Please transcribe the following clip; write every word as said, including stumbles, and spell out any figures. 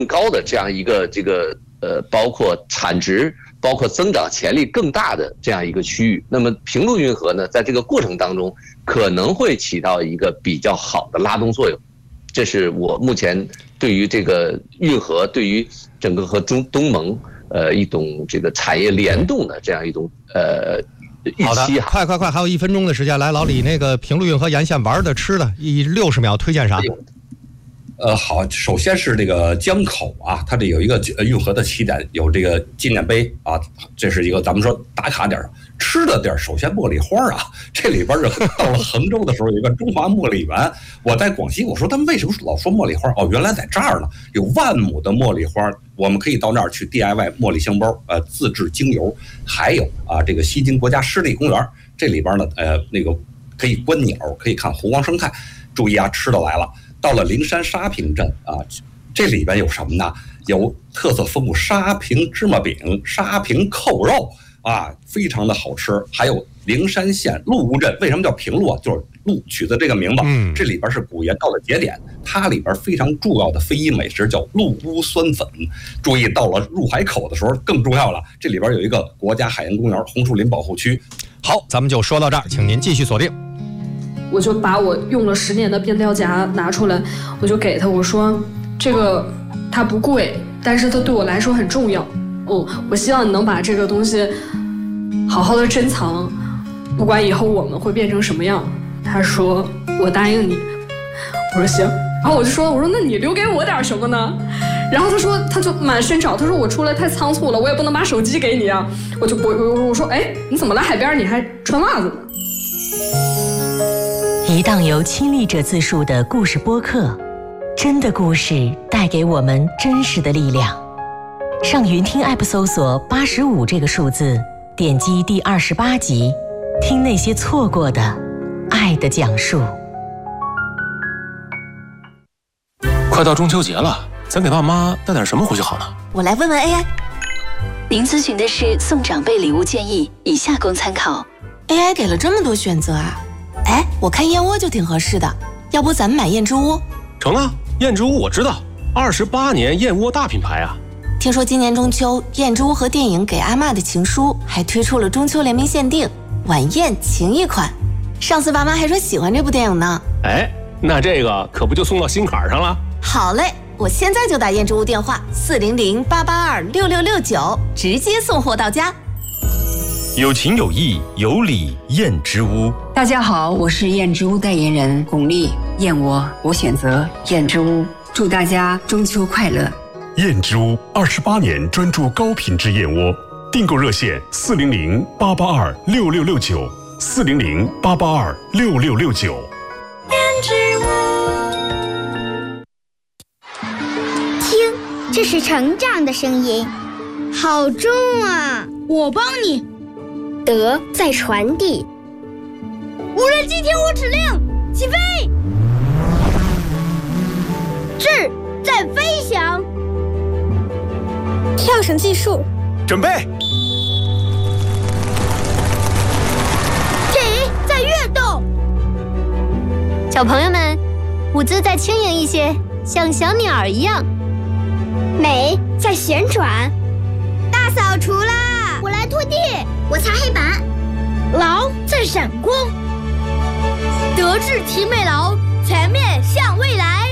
高的这样一个这个呃，包括产值、包括增长潜力更大的这样一个区域。那么平陆运河呢，在这个过程当中可能会起到一个比较好的拉动作用。这是我目前对于这个运河，对于整个和中东盟呃一种这个产业联动的这样一种呃预期。 好的，快快快，还有一分钟的时间，来，老李，那个平陆运河沿线玩的吃的，一六十秒推荐啥？ 呃，好，首先是这个江口啊，它这有一个运河的起点，有这个纪念碑啊，这是一个咱们说打卡点。吃的地儿，首先茉莉花啊，这里边是到了衡州的时候有一个中华茉莉园。我在广西，我说他们为什么老说茉莉花？哦，原来在这儿呢，有万亩的茉莉花，我们可以到那儿去 D I Y 茉莉香包，呃，自制精油。还有啊，这个西京国家湿地公园，这里边呢，呃，那个可以观鸟，可以看湖光生态。注意啊，吃的来了。到了灵山沙坪镇啊，这里边有什么呢？有特色丰富沙坪芝麻饼、沙坪扣肉啊，非常的好吃。还有灵山县鹿屋镇，为什么叫平陆啊？就是鹿取的这个名字。嗯，这里边是古盐道的节点，它里边非常重要的非遗美食叫鹿屋酸粉。注意，到了入海口的时候更重要了，这里边有一个国家海洋公园红树林保护区。 好，咱们就说到这儿，请您继续锁定。 我就把我用了十年的便条夹拿出来，我就给他，我说这个它不贵，但是它对我来说很重要。哦，我希望你能把这个东西好好的珍藏，不管以后我们会变成什么样。他说我答应你。我说行。然后我就说我说那你留给我点什么呢？然后他说他就满身找，他说我出来太仓促了，我也不能把手机给你啊。我就我我我说哎，你怎么来海边你还穿袜子呢？ 一档由亲历者自述的故事播客，真的故事带给我们真实的力量。上云听 App 搜索八十五这个数字，点击第二十八集，听那些错过的爱的讲述。 快到中秋节了，咱给爸妈带点什么回去好呢？ 我来问问 A I。您咨询的是送长辈礼物建议，以下供参考。 A I 给了这么多选择啊！哎，我看燕窝就挺合适的，要不咱们买燕之屋？ 成啊，燕之屋我知道，二十八年燕窝大品牌啊。 听说今年中秋，燕之屋和电影《给阿嬷的情书》还推出了中秋联名限定晚宴情谊款。上次爸妈还说喜欢这部电影呢。 哎，那这个可不就送到心坎上了？ 好嘞，我现在就打燕之屋电话四零零八八二六六六九，直接送货到家。 有情有义有礼燕之屋。 大家好，我是燕之屋代言人巩俐。燕窝我选择燕之屋，祝大家中秋快乐。 燕之屋二十八年专注高品质燕窝，订购热线四零零八八二六六六九四零零八八二六六六九。 燕之屋，听，这是成长的声音，好重啊！我帮你。德在传递。无人机听我指令，起飞。智在飞翔。跳绳技术， 准备。 体在跃动。小朋友们，舞姿再轻盈一些，像小鸟一样。美在旋转。大扫除啦！我来拖地。我擦黑板，劳在闪光，德智体美劳，全面向未来。